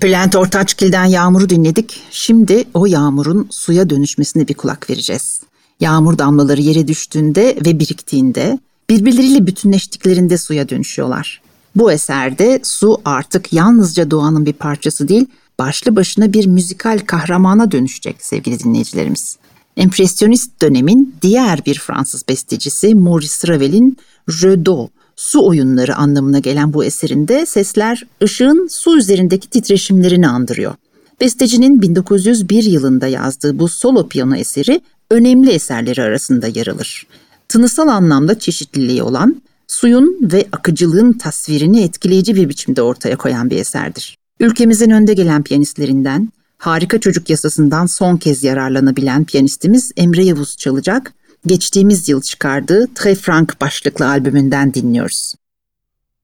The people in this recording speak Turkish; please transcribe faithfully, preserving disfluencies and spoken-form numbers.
Bülent Ortaçgil'den Yağmur'u dinledik. Şimdi o yağmurun suya dönüşmesine bir kulak vereceğiz. Yağmur damlaları yere düştüğünde ve biriktiğinde, birbirleriyle bütünleştiklerinde suya dönüşüyorlar. Bu eserde su artık yalnızca doğanın bir parçası değil, başlı başına bir müzikal kahramana dönüşecek sevgili dinleyicilerimiz. Empresyonist dönemin diğer bir Fransız bestecisi Maurice Ravel'in Jeux d'eau, su oyunları anlamına gelen bu eserinde sesler ışığın su üzerindeki titreşimlerini andırıyor. Bestecinin bin dokuz yüz bir yılında yazdığı bu solo piyano eseri önemli eserleri arasında yer alır. Tınısal anlamda çeşitliliği olan, suyun ve akıcılığın tasvirini etkileyici bir biçimde ortaya koyan bir eserdir. Ülkemizin önde gelen piyanistlerinden, Harika Çocuk Yasası'ndan son kez yararlanabilen piyanistimiz Emre Yavuz çalacak, geçtiğimiz yıl çıkardığı Très Franc başlıklı albümünden dinliyoruz.